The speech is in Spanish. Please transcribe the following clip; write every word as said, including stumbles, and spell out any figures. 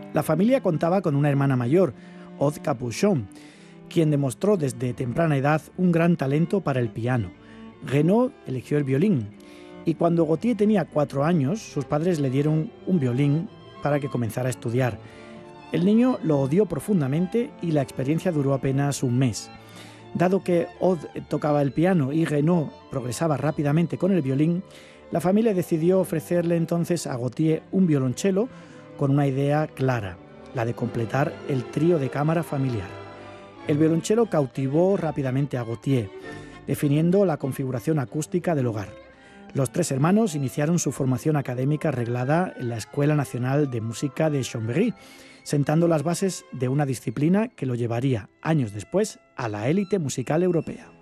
La familia contaba con una hermana mayor, Aude Capuchon, quien demostró desde temprana edad un gran talento para el piano. Renaud eligió el violín, y cuando Gautier tenía cuatro años, sus padres le dieron un violín para que comenzara a estudiar. El niño lo odió profundamente y la experiencia duró apenas un mes. Dado que Aude tocaba el piano y Renaud progresaba rápidamente con el violín, la familia decidió ofrecerle entonces a Gautier un violonchelo con una idea clara, la de completar el trío de cámara familiar. El violonchelo cautivó rápidamente a Gautier, definiendo la configuración acústica del hogar. Los tres hermanos iniciaron su formación académica reglada en la Escuela Nacional de Música de Chambéry, sentando las bases de una disciplina que lo llevaría años después a la élite musical europea.